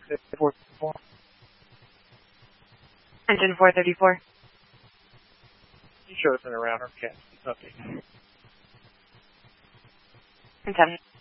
434. Engine 434. You show us in around our cast. Update. And 7.